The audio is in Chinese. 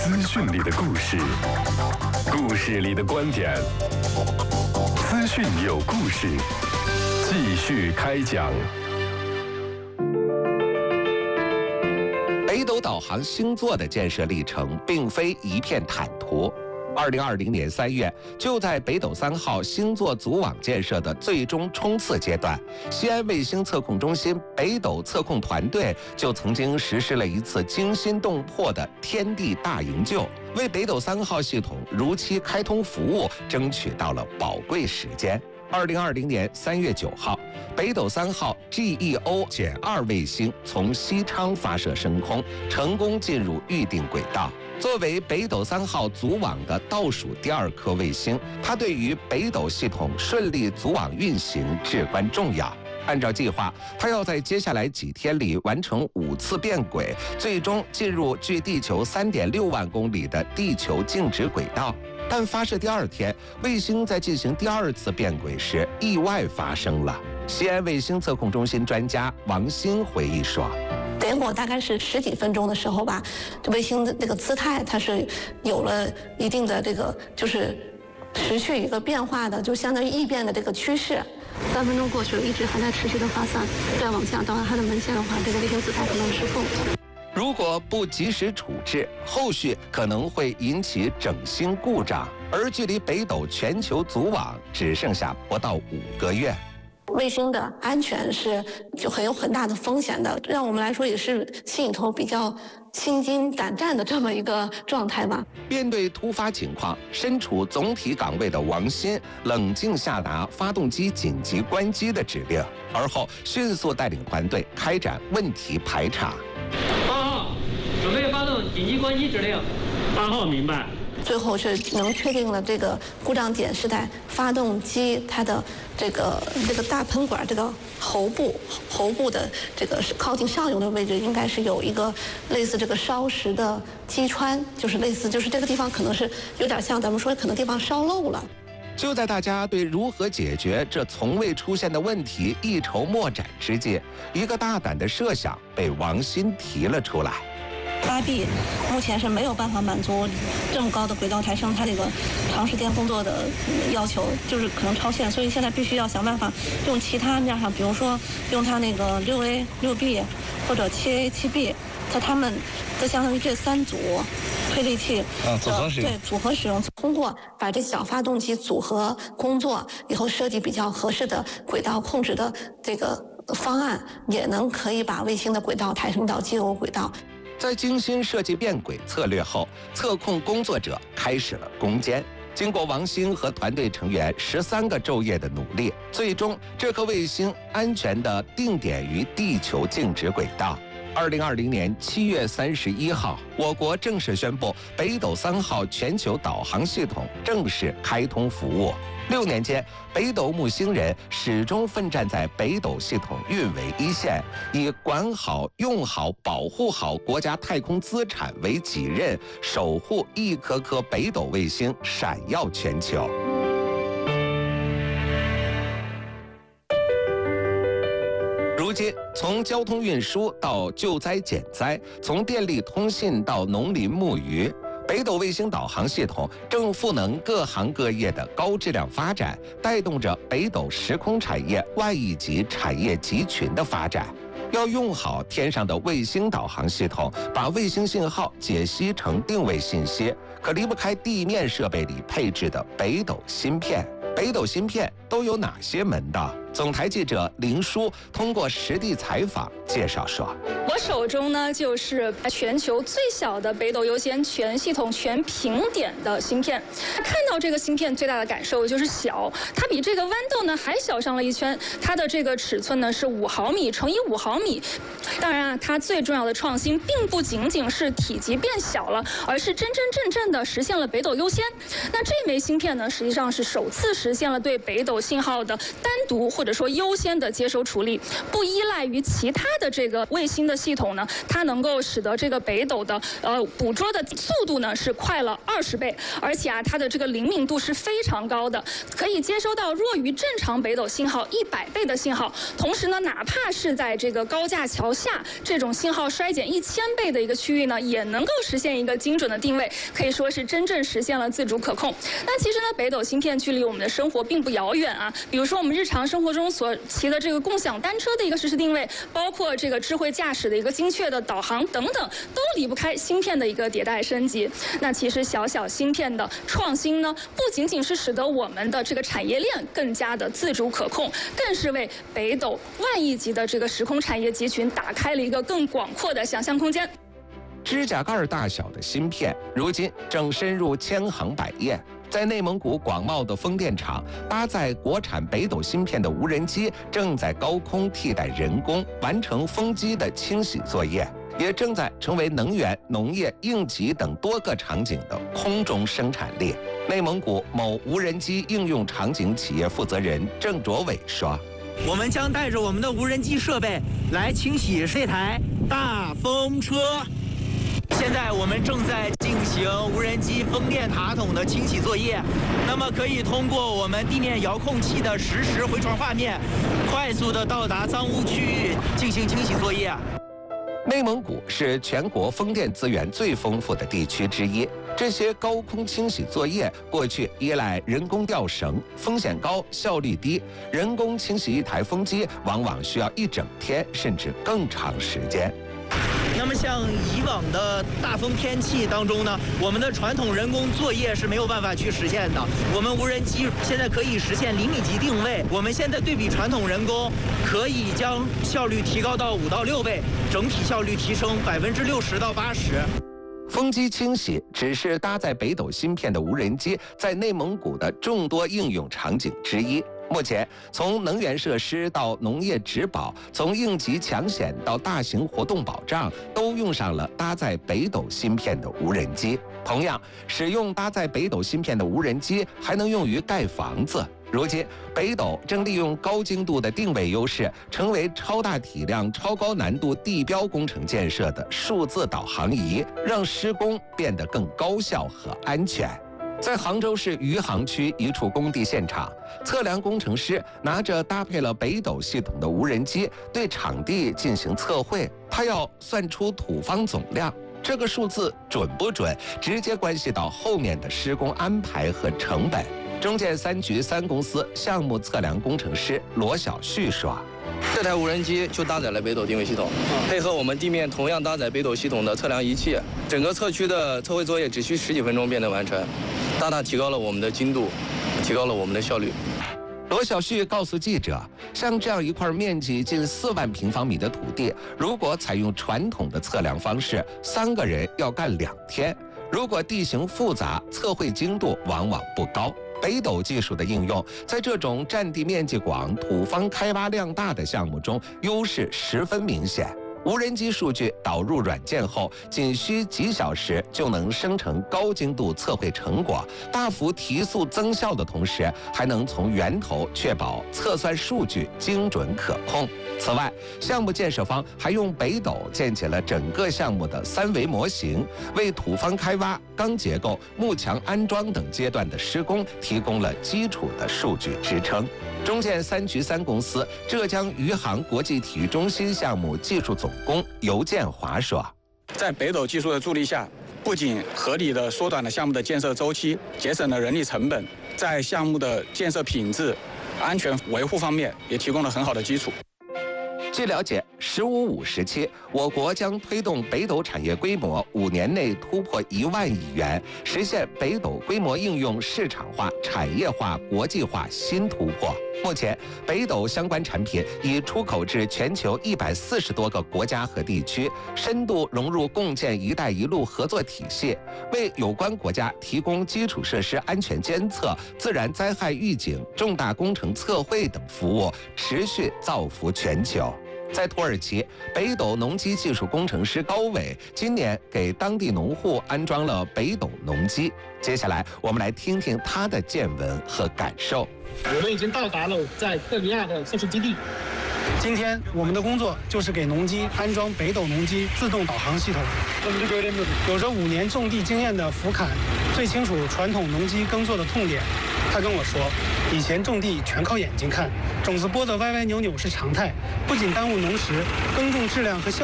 资讯里的故事，故事里的观点，资讯有故事，继续开讲。 北斗导航星座的建设历程并非一片坦途。2020年3月，就在北斗3号星座组网建设的最终冲刺阶段，西安卫星测控中心北斗测控团队就曾经实施了一次惊心动魄的天地大营救，为北斗3号系统如期开通服务争取到了宝贵时间。2020年3月9号，北斗3号 GEO-2 卫星从西昌发射升空，成功进入预定轨道。作为北斗3号组网的倒数第2颗卫星，它对于北斗系统顺利组网运行至关重要。按照计划，它要在接下来几天里完成5次变轨，最终进入距地球3.6万公里的地球静止轨道。但发射第2天，卫星在进行第2次变轨时，意外发生了。西安卫星测控中心专家王鑫回忆说：“ 点火大概是10几分钟的时候吧，这卫星的这个姿态它是有了一定的这个就是持续一个变化的，就相当于异变的这个趋势。3分钟过去了，一直还在持续的发散，再往下到它的门线的话，这个卫星姿态可能失控。 如果不及时处置，后续可能会引起整星故障，而距离北斗全球组网只剩下不到5个月。” 卫星的安全是就很大的风险的，让我们来说也是心里头比较心惊胆战的这么一个状态吧。 面对突发情况，身处总体岗位的王鑫冷静下达发动机紧急关机的指令，而后迅速带领团队开展问题排查。 8号，准备发动紧急关机指令。8号明白。 最后是能确定了这个故障点是在发动机它的这个大喷管这个喉部的这个靠近上游的位置，应该是有一个类似这个烧蚀的击穿，就是类似就是这个地方可能是有点像咱们说可能地方烧漏了。 就在大家对如何解决这从未出现的问题一筹莫展之际，一个大胆的设想被王鑫提了出来。 8B 目前是没有办法满足这么高的轨道抬升它这个长时间工作的要求，就是可能超限，所以现在必须要想办法用其他面上，比如说用它那个6A、6B 或者7A、7B， 它们就相当于这3组推力器组合使用， 对，组合使用，通过把这小发动机组合工作以后，设计比较合适的轨道控制的这个方案，也能可以把卫星的轨道抬升到 GEO 轨道。 在精心设计变轨策略后，测控工作者开始了攻坚。经过王鑫和团队成员13个昼夜的努力，最终这颗卫星安全地定点于地球静止轨道。2020年7月31号，我国正式宣布北斗3号全球导航系统正式开通服务。6年间，北斗木星人始终奋战在北斗系统运维一线，以管好、用好、保护好国家太空资产为己任，守护一颗颗北斗卫星闪耀全球。如今，从交通运输到救灾减灾，从电力通信到农林牧渔，北斗卫星导航系统正赋能各行各业的高质量发展，带动着北斗时空产业万亿级产业集群的发展。要用好天上的卫星导航系统，把卫星信号解析成定位信息，可离不开地面设备里配置的北斗芯片。北斗芯片都有哪些门道？总台记者林舒通过实地采访介绍说， 我手中呢就是全球最小的北斗优先全系统全平点的芯片。看到这个芯片最大的感受就是小，它比这个豌豆呢还小上了一圈。它的这个尺寸呢是5毫米乘以5毫米。当然啊，它最重要的创新并不仅仅是体积变小了，而是真真正正的实现了北斗优先。那这枚芯片呢，实际上是首次实现了对北斗信号的单独或者说优先的接收处理，不依赖于其他的这个卫星的系统呢，它能够使得这个北斗的捕捉的速度呢是快了20倍，而且它的这个灵敏度是非常高的，可以接收到弱于正常北斗信号100倍的信号。同时呢，哪怕是在这个高架桥下这种信号衰减1000倍的一个区域呢，也能够实现一个精准的定位，可以说是真正实现了自主可控。但其实呢，北斗芯片距离我们的生活并不遥远啊。比如说我们日常生活中所骑的这个共享单车的一个实时定位，包括这个智慧驾驶的一个精确的导航等等，都离不开芯片的一个迭代升级。那其实小芯片的创新呢，不仅仅是使得我们的这个产业链更加的自主可控，更是为北斗万亿级的这个时空产业集群打开了一个更广阔的想象空间。 指甲盖大小的芯片，如今正深入千行百业。在内蒙古广袤的风电场，搭载国产北斗芯片的无人机正在高空替代人工，完成风机的清洗作业，也正在成为能源、农业、应急等多个场景的空中生产力。内蒙古某无人机应用场景企业负责人郑卓伟说：“ 我们将带着我们的无人机设备来清洗这台大风车。现在我们正在进行无人机风电塔筒的清洗作业，那么可以通过我们地面遥控器的实时回传画面，快速的到达脏污区域进行清洗作业。” 内蒙古是全国风电资源最丰富的地区之一，这些高空清洗作业过去依赖人工吊绳，风险高，效率低。人工清洗一台风机往往需要1整天甚至更长时间。 那么像以往的大风天气当中呢，我们的传统人工作业是没有办法去实现的。我们无人机现在可以实现厘米级定位，我们现在对比传统人工，可以将效率提高到5到6倍，整体效率提升60%到80%。 风机清洗只是搭载北斗芯片的无人机在内蒙古的众多应用场景之一。目前，从能源设施到农业植保，从应急抢险到大型活动保障，都用上了搭载北斗芯片的无人机。同样，使用搭载北斗芯片的无人机还能用于盖房子。如今，北斗正利用高精度的定位优势，成为超大体量、超高难度地标工程建设的数字导航仪，让施工变得更高效和安全。在杭州市余杭区一处工地现场，测量工程师拿着搭配了北斗系统的无人机对场地进行测绘，他要算出土方总量。这个数字准不准，直接关系到后面的施工安排和成本。中建3局3公司项目测量工程师罗小旭说：“ 这台无人机就搭载了北斗定位系统，配合我们地面同样搭载北斗系统的测量仪器，整个测区的测绘作业只需10几分钟便能完成，大大提高了我们的精度，提高了我们的效率。” 罗小旭告诉记者，像这样一块面积近4万平方米的土地，如果采用传统的测量方式，3个人要干2天；如果地形复杂，测绘精度往往不高。北斗技术的应用，在这种占地面积广、土方开挖量大的项目中，优势十分明显。无人机数据导入软件后，仅需几小时就能生成高精度测绘成果，大幅提速增效的同时，还能从源头确保测算数据精准可控。此外，项目建设方还用北斗建起了整个项目的3维模型，为土方开挖、钢结构、幕墙安装等阶段的施工提供了基础的数据支撑。中建3局3公司浙江余杭国际体育中心项目技术总工尤建华说：“ 在北斗技术的助力下，不仅合理的缩短了项目的建设周期，节省了人力成本，在项目的建设品质、安全维护方面也提供了很好的基础。” 据了解，“15+5”时期，我国将推动北斗产业规模5年内突破1万亿元，实现北斗规模应用市场化、产业化、国际化新突破。目前，北斗相关产品已出口至全球140多个国家和地区，深度融入共建“一带一路”合作体系，为有关国家提供基础设施安全监测、自然灾害预警、重大工程测绘等服务，持续造福全球。 在土耳其，北斗农机技术工程师高伟今年给当地农户安装了北斗农机。接下来，我们来听听他的见闻和感受。 我们已经到达了在克里亚的测试基地。今天我们的工作就是给农机安装北斗农机自动导航系统。有着5年种地经验的福坎最清楚传统农机耕作的痛点。他跟我说，以前种地全靠眼睛看，种子播得歪歪扭扭是常态，不仅耽误农时，耕种质量和效